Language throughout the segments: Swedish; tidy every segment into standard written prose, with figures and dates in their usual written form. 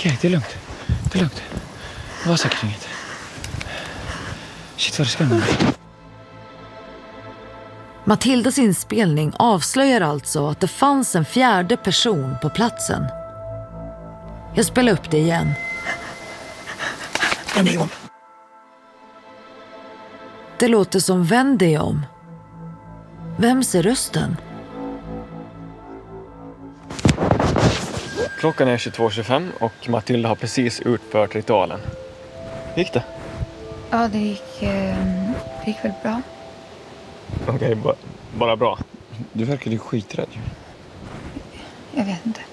Okej, det är lugnt. Det är lugnt. Det var säkert inget. Shit, vad det skrämmer mig. Matildas inspelning avslöjar alltså att det fanns en fjärde person på platsen. Jag spelar upp det igen. Vänd dig om. Det låter som vänd dig om. Vems är rösten? Klockan är 22:25 och Matilda har precis utfört ritualen. Gick det? Ja, det gick väl bra. Okej, bara bra. Du verkar ju skiträdd. Jag vet inte.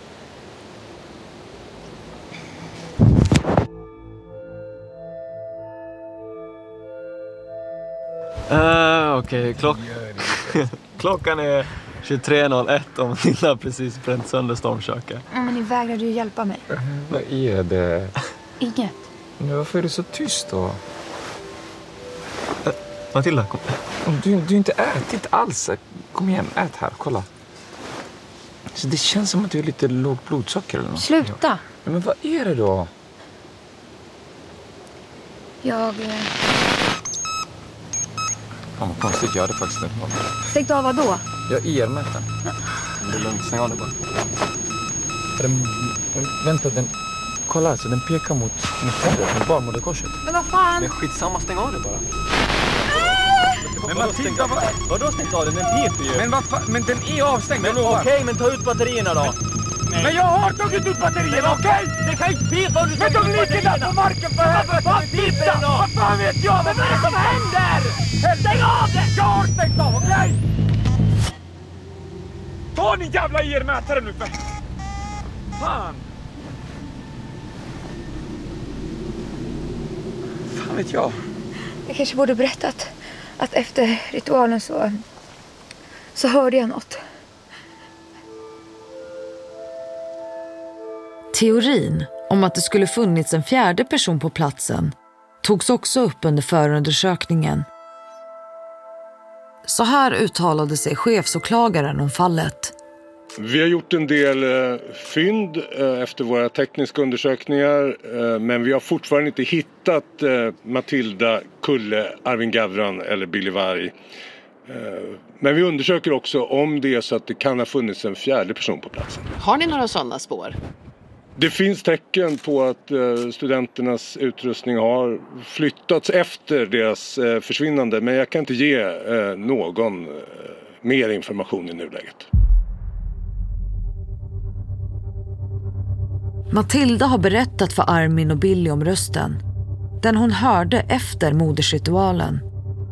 Okej, klockan är 23:01 och Matilda har precis bränt sönder stormköket. Ja, men ni vägrade ju hjälpa mig. Vad är det? Inget. Men varför är du så tyst då? Matilda, kom. Om du inte ätit alls. Kom igen, ät här, kolla. Så det känns som att du är lite lågt blodsocker eller något. Sluta! Ja, men vad är det då? Jag... Fan vad konstigt, jag hade faktiskt inte. Stängt av vad då? Jag är elmätaren. Det är lugnt, stäng av det bara. Vänta, kolla alltså, den pekar mot täret, mot barnmoderkorset. Men vad fan? Men skitsamma, stäng av det bara. Men Matilda, Vadå stängt av den? Den piper ju. Men den är avstängd, Men okej, men ta ut batterierna då. Men jag har tagit ut batterierna, okej? Det kan inte pipa om du Men de ligger där på marken för vad pipa? Vad fan vet jag? Men vad är det som händer? Stäng av det! Jag har stängt av, okej? Ta din jävla IR-mätare nu för... Fan! Fan vet jag. Jag kanske borde berättat att efter ritualen så hörde jag något. Teorin om att det skulle funnits en fjärde person på platsen togs också upp under förundersökningen. Så här uttalade sig chefsåklagaren om fallet. Vi har gjort en del fynd efter våra tekniska undersökningar, men vi har fortfarande inte hittat Matilda, Kulle, Arvin Gavran eller Billy Varg. Men vi undersöker också om det är så att det kan ha funnits en fjärde person på platsen. Har ni några sådana spår? Det finns tecken på att studenternas utrustning har flyttats efter deras försvinnande, men jag kan inte ge någon mer information i nuläget. Matilda har berättat för Armin och Billy om rösten. Den hon hörde efter modersritualen.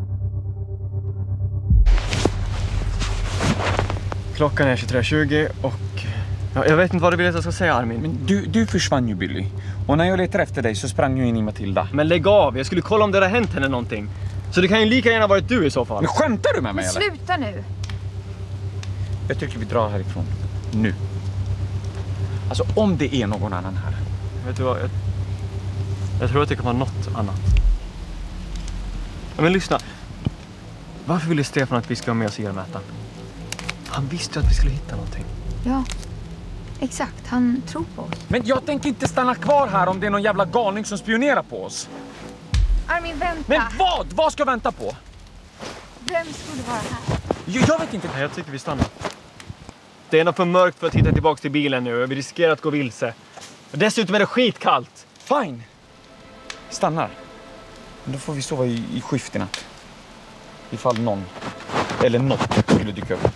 Klockan är 23:20 och... Ja, jag vet inte vad du vill att jag ska säga, Armin. Men du försvann ju, Billy. Och när jag letade efter dig så sprang jag in i Matilda. Men lägg av, jag skulle kolla om det har hänt henne någonting. Så det kan ju lika gärna varit du i så fall. Men skämtar du med mig eller? Sluta nu! Jag tycker vi drar härifrån. Nu. Alltså om det är någon annan här. Vet du vad? Jag tror att det kan vara något annat. Ja, men lyssna. Varför ville Stefan att vi ska ha med oss elmätaren? Han visste ju att vi skulle hitta någonting. Ja, exakt. Han tror på oss. Men jag tänker inte stanna kvar här om det är någon jävla galning som spionerar på oss. Armin, vänta! Men vad? Vad ska jag vänta på? Vem skulle vara här? Jag vet inte. Nej, jag tycker vi stannar. Det är nog för mörkt för att hitta tillbaka till bilen nu. Vi riskerar att gå vilse. Och dessutom är det skitkallt. Fine. Stannar. Men då får vi sova i skift i natt. Ifall någon eller något skulle dyka upp.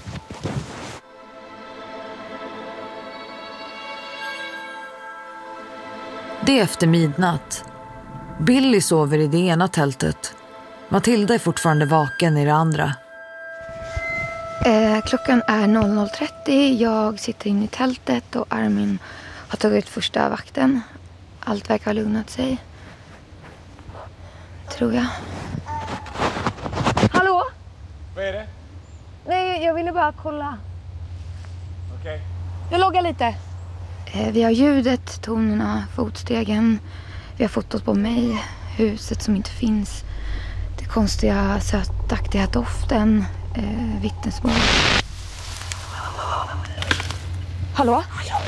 Det är efter midnatt. Billy sover i det ena tältet. Matilda är fortfarande vaken i det andra. Klockan är 00:30. Jag sitter inne i tältet och Armin har tagit första vakten. Allt verkar ha lugnat sig. Tror jag. Hallå? Vad är det? Nej, jag ville bara kolla. Okej. Jag loggar lite. Vi har ljudet, tonerna, fotstegen. Vi har fotot på mig, huset som inte finns. Det konstiga, sötaktiga doften. Vittnesmål. Hallå?